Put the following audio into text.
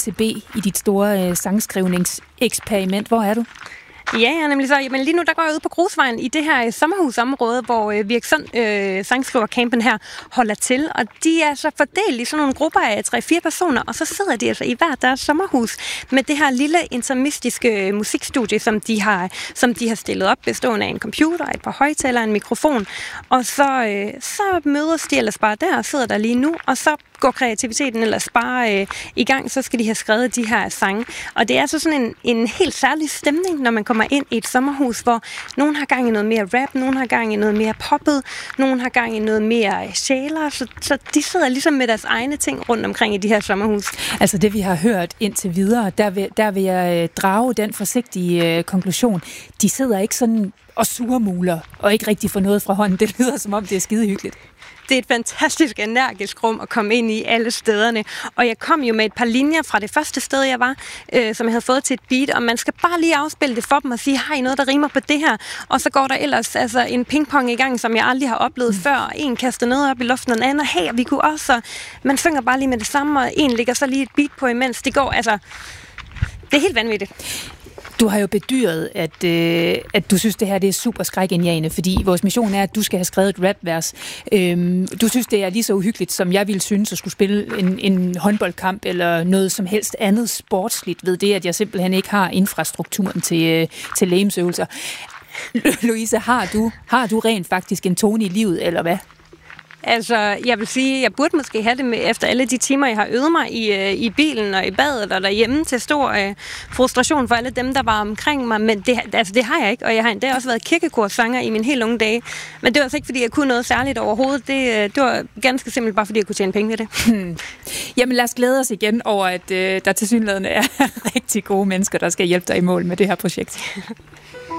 til B i dit store sangskrivningseksperiment. Hvor er du? Ja, nemlig så. Men lige nu, der går jeg ud på Grusvejen i det her sommerhusområde, hvor Virksund sangskrivercampen her holder til. Og de er så fordelt i sådan nogle grupper af 3-4 personer, og så sidder de altså i hver deres sommerhus med det her lille intermistiske musikstudie, som de har stillet op, bestående af en computer, et par højtalere, en mikrofon. Og så mødes de ellers bare der og sidder der lige nu, og så går kreativiteten ellers bare i gang, så skal de have skrevet de her sange. Og det er så sådan en helt særlig stemning, når man kommer ind i et sommerhus, hvor nogen har gang i noget mere rap, nogen har gang i noget mere poppet, nogen har gang i noget mere sjæler, så de sidder ligesom med deres egne ting rundt omkring i de her sommerhus. Altså det, vi har hørt indtil videre, der vil jeg drage den forsigtige konklusion. De sidder ikke sådan og surmuler, og ikke rigtig får noget fra hånden. Det lyder som om, det er skidehyggeligt. Det er et fantastisk energisk rum at komme ind i alle stederne. Og jeg kom jo med et par linjer fra det første sted, jeg var, som jeg havde fået til et beat, og man skal bare lige afspille det for dem og sige, har I noget, der rimer på det her? Og så går der ellers en pingpong i gang, som jeg aldrig har oplevet før. En kaster noget op i luften, og en anden, hey, vi kunne også. Og man synger bare lige med det samme, og en lægger så lige et beat på imens. Det går, det er helt vanvittigt. Du har jo bedyret, at du synes, det her det er super skrækindjagende, fordi vores mission er, at du skal have skrevet et rapvers. Du synes, det er lige så uhyggeligt, som jeg ville synes at skulle spille en håndboldkamp eller noget som helst andet sportsligt ved det, at jeg simpelthen ikke har infrastrukturen til legemsøvelser. Louise, har du rent faktisk en tone i livet, eller hvad? Altså, jeg vil sige, jeg burde måske have det med, efter alle de timer, jeg har øvet mig i bilen og i badet og derhjemme, til stor frustration for alle dem, der var omkring mig. Men det har jeg ikke, og jeg har endda også været kirkekorsanger i mine helt unge dage. Men det var altså ikke, fordi jeg kunne noget særligt overhovedet. Det var ganske simpelt bare, fordi jeg kunne tjene penge ved det. Jamen lad os glæde os igen over, at der tilsyneladende er rigtig gode mennesker, der skal hjælpe dig i mål med det her projekt.